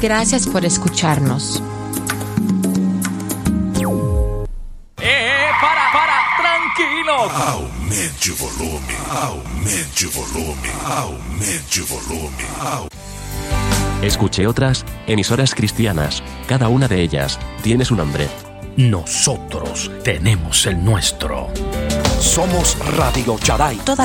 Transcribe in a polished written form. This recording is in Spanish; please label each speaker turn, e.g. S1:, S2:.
S1: Gracias por escucharnos.
S2: Tranquilos.
S3: Aumente o volume, aumente o volume, aumente o volume.
S4: Escuche otras emisoras cristianas. Cada una de ellas tiene su nombre.
S5: Nosotros tenemos el nuestro. Somos Radio Charay.